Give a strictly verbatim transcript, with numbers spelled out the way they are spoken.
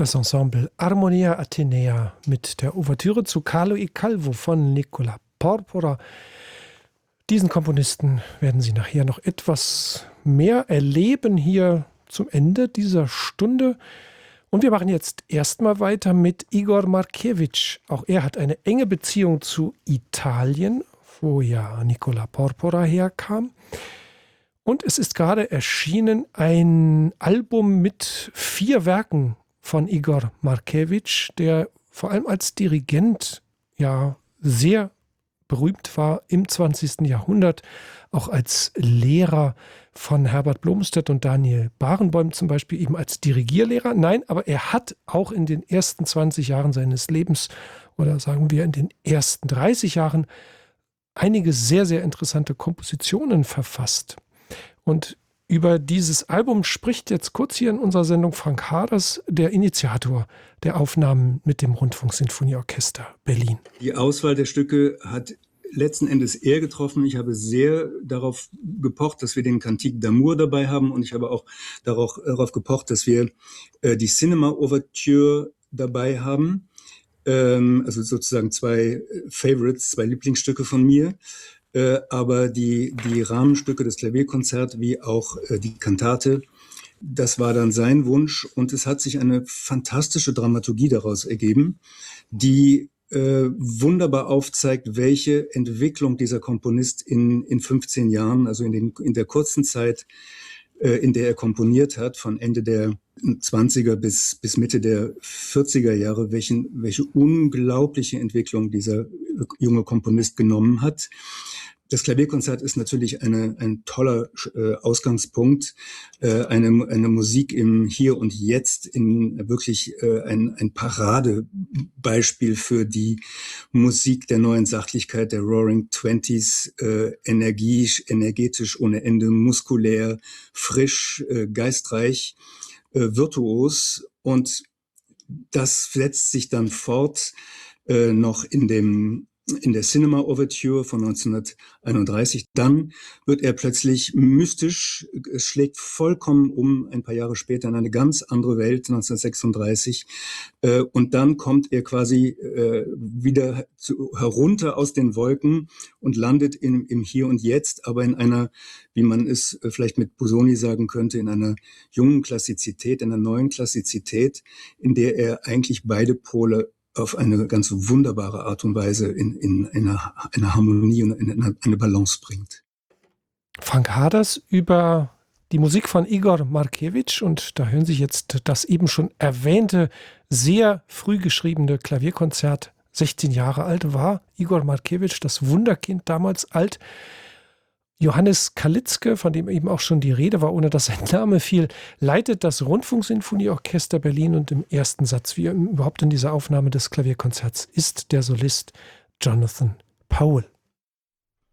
Das Ensemble Armonia Athenea mit der Ouvertüre zu Carlo e Calvo von Nicola Porpora. Diesen Komponisten werden Sie nachher noch etwas mehr erleben hier zum Ende dieser Stunde. Und wir machen jetzt erstmal weiter mit Igor Markewitsch. Auch er hat eine enge Beziehung zu Italien, wo ja Nicola Porpora herkam. Und es ist gerade erschienen ein Album mit vier Werken von Igor Markewitsch, der vor allem als Dirigent ja sehr berühmt war im zwanzigsten Jahrhundert, auch als Lehrer von Herbert Blomstedt und Daniel Barenboim zum Beispiel, eben als Dirigierlehrer. Nein, aber er hat auch in den ersten zwanzig Jahren seines Lebens oder sagen wir in den ersten dreißig Jahren einige sehr, sehr interessante Kompositionen verfasst. Und über dieses Album spricht jetzt kurz hier in unserer Sendung Frank Haders, der Initiator der Aufnahmen mit dem Rundfunksinfonieorchester Berlin. Die Auswahl der Stücke hat letzten Endes er getroffen. Ich habe sehr darauf gepocht, dass wir den Cantique d'Amour dabei haben, und ich habe auch darauf, darauf gepocht, dass wir äh, die Cinema Ouverture dabei haben. Ähm, also sozusagen zwei Favorites, zwei Lieblingsstücke von mir. Äh, aber die, die Rahmenstücke, das Klavierkonzert wie auch äh, die Kantate, das war dann sein Wunsch, und es hat sich eine fantastische Dramaturgie daraus ergeben, die äh, wunderbar aufzeigt, welche Entwicklung dieser Komponist in, in fünfzehn Jahren, also in, den, in der kurzen Zeit, äh, in der er komponiert hat, von Ende der zwanziger bis, bis Mitte der vierziger Jahre, welchen, welche unglaubliche Entwicklung dieser junge Komponist genommen hat. Das Klavierkonzert ist natürlich eine, ein toller äh, Ausgangspunkt, äh, eine, eine Musik im Hier und Jetzt, in wirklich äh, ein, ein Paradebeispiel für die Musik der neuen Sachlichkeit, der Roaring Twenties, äh, energisch, energetisch ohne Ende, muskulär, frisch, äh, geistreich, äh, virtuos, und das setzt sich dann fort äh, noch in dem in der Cinema Ouverture von neunzehnhunderteinunddreißig. Dann wird er plötzlich mystisch, es schlägt vollkommen um, ein paar Jahre später in eine ganz andere Welt, neunzehnhundertsechsunddreißig. Äh, und dann kommt er quasi äh, wieder zu, herunter aus den Wolken und landet im, im Hier und Jetzt, aber in einer, wie man es äh, vielleicht mit Busoni sagen könnte, in einer jungen Klassizität, in einer neuen Klassizität, in der er eigentlich beide Pole auf eine ganz wunderbare Art und Weise in, in, in eine, eine Harmonie und in eine, eine Balance bringt. Frank Haders über die Musik von Igor Markewitsch, und da hören Sie jetzt das eben schon erwähnte, sehr früh geschriebene Klavierkonzert. sechzehn Jahre alt war Igor Markewitsch, das Wunderkind, damals alt. Johannes Kalitzke, von dem eben auch schon die Rede war, ohne dass sein Name fiel, leitet das Rundfunksinfonieorchester Berlin, und im ersten Satz, wie überhaupt in dieser Aufnahme des Klavierkonzerts, ist der Solist Jonathan Powell.